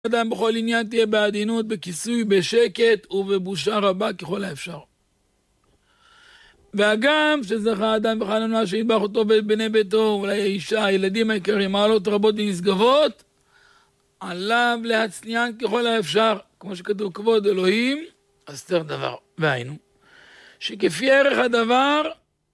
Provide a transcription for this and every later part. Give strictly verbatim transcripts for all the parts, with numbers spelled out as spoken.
אדם בכל עניין תהיה בעדינות, בכיסוי, בשקט ובבושה רבה ככל האפשר. והגם שזכה אדם בחננה שידבח אותו ואת בני ביתו, אולי האישה, הילדים העיקריים, מעלות רבות ונשגבות, עליו להצניען ככל האפשר, כמו שכתוב כבוד אלוהים, אסתר דבר. והיינו, שכפי ערך הדבר,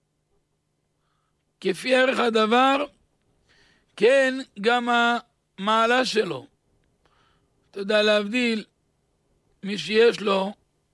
כפי ערך הדבר, כן גם המעלה שלו. אתה יודע להבדיל, מי שיש לו,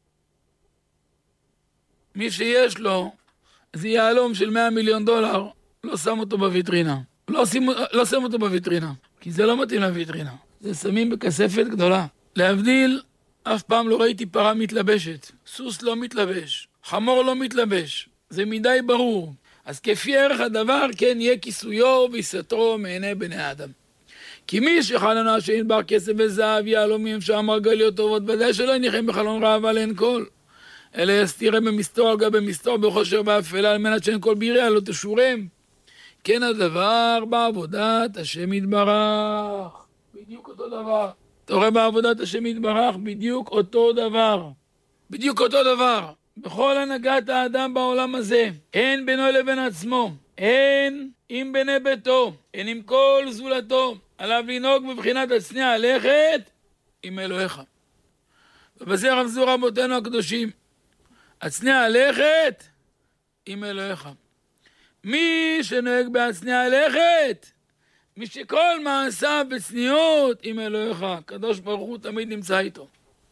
מי שיש לו, זה יהלום של מאה מיליון דולר, לא שם אותו בוויטרינה. לא שם, לא שם אותו בוויטרינה, כי זה לא מתאים לוויטרינה. זה שמים בכספת גדולה. להבדיל, אף פעם לא ראיתי פרה מתלבשת. סוס לא מתלבש, חמור לא מתלבש. זה מדי ברור. אז כפי ערך הדבר, כן יהיה כיסויו ויסתרו מעיני בני האדם. כי מי שחלונו שידבר כסף וזהב יהלומים שם מרגליות טובות, ודאי שלא יניחם בחלון ראווה לאין כל. אלא יסתירם במסתור על גבי מסתור בחושר באפלה, על מנת שאין כל ביריה לא תשורם. כן הדבר בעבודת השם יתברך. בדיוק אותו דבר. אתה רואה בעבודת השם יתברך בדיוק אותו דבר. בדיוק אותו דבר. בכל הנהגת האדם בעולם הזה, הן בינו לבין עצמו, הן עם בני ביתו, הן עם כל זולתו, עליו לנהוג בבחינת הצניע הלכת עם אלוהיך. ובזה רמזו רבותינו הקדושים, הצניע הלכת עם אלוהיך. מי שנוהג בהצניע הלכת, מי שכל מעשיו בצניעות עם אלוהיך, הקדוש ברוך הוא תמיד נמצא איתו.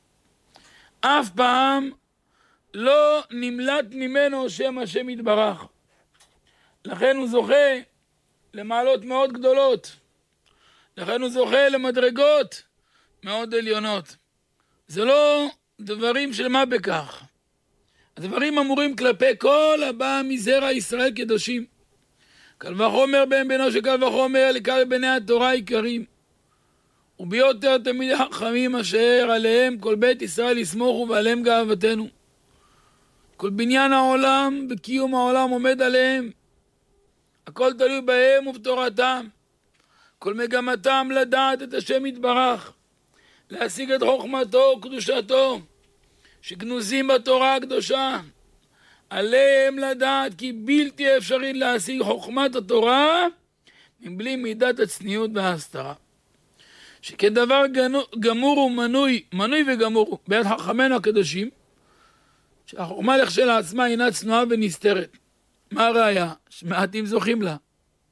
אף פעם לא נמלט ממנו שם השם יתברך. לכן הוא זוכה למעלות מאוד גדולות. לכן הוא זוכה למדרגות מאוד עליונות. זה לא דברים של מה בכך. הדברים אמורים כלפי כל הבא מזרע ישראל קדושים. קל וחומר בן בנו שקל וחומר לקל בני התורה העיקרים. וביותר תמיד החכמים אשר עליהם כל בית ישראל יסמוכו ועליהם גאוותנו. כל בניין העולם וקיום העולם עומד עליהם. הכל תלוי בהם ובתורתם. כל מגמתם לדעת את השם יתברך. להשיג את חוכמתו וקדושתו. שגנוזים בתורה הקדושה. עליהם לדעת כי בלתי אפשרי להשיג חוכמת התורה מבלי מידת הצניעות וההסתרה. שכדבר גמור ומנוי, מנוי וגמור ביד חכמינו הקדושים, שהחוכמה לכשלעצמה אינה צנועה ונסתרת. מה הראיה? שמעטים זוכים לה.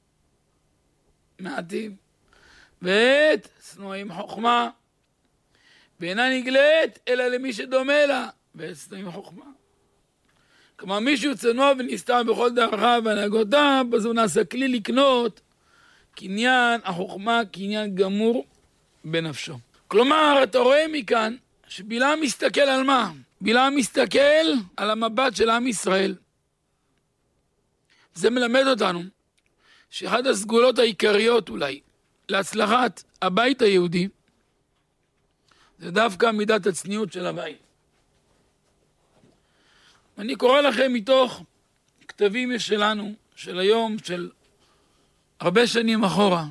מעטים. ואת צנועים חוכמה, ואינה נגלית אלא למי שדומה לה, ואת צנועים חוכמה. כלומר מישהו צנוע ונסתר בכל דרכיו והנהגותיו, אז הוא נעשה כלי לקנות קניין החוכמה, קניין גמור בנפשו. כלומר, אתה רואה מכאן שבלעם מסתכל על מה? בלעם מסתכל על המבט של עם ישראל. זה מלמד אותנו שאחד הסגולות העיקריות אולי להצלחת הבית היהודי זה דווקא מידת הצניעות של הבית. אני קורא לכם מתוך כתבים שלנו, של היום, של הרבה שנים אחורה.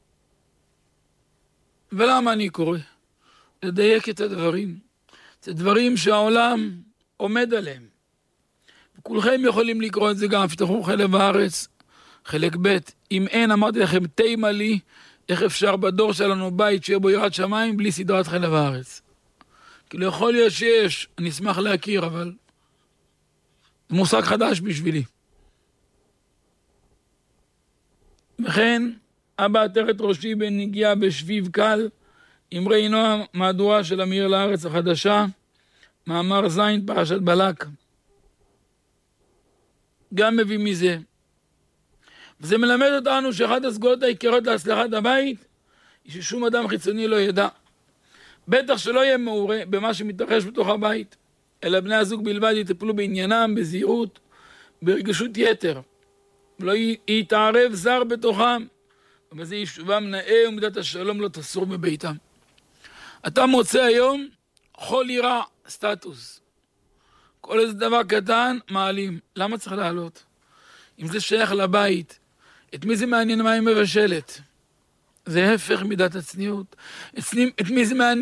ולמה אני קורא? לדייק את הדברים. זה דברים שהעולם עומד עליהם. וכולכם יכולים לקרוא את זה גם, פתחו חלב הארץ, חלק ב'. אם אין, אמרתי לכם, תימה לי, איך אפשר בדור שלנו בית שיהיה בו יראת שמיים בלי סדרת חלב הארץ. כי לא יכול להיות שיש, אני אשמח להכיר, אבל זה מושג חדש בשבילי. וכן, אבא עטרת ראשי בנגיעה בשביב קל, אמרי נועם מהדורה של אמיר לארץ החדשה, מאמר זין פרשת בלק. גם מביא מזה. וזה מלמד אותנו שאחת הסגולות העיקריות להצלחת הבית, היא ששום אדם חיצוני לא ידע. בטח שלא יהיה מעורה במה שמתרחש בתוך הבית, אלא בני הזוג בלבד יטפלו בעניינם, בזהירות, ברגשות יתר. ולא יתערב זר בתוכם, ובזה יישובם נאה ומידת השלום לא תסור בביתם. אתה מוצא היום חול ירע, סטטוס. כל איזה דבר קטן מעלים. למה צריך לעלות? אם זה שייך לבית, את מי זה מעניין מה היא מבשלת? זה הפך מידת הצניעות. את מי זה מעניין?